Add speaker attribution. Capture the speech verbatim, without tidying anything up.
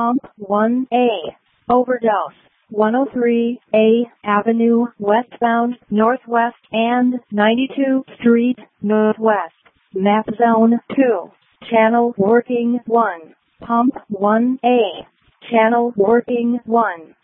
Speaker 1: Pump one A. Overdose. one oh three A Avenue westbound northwest and ninety-two Street northwest. Map zone two. Channel working one. Pump one A. Channel working one.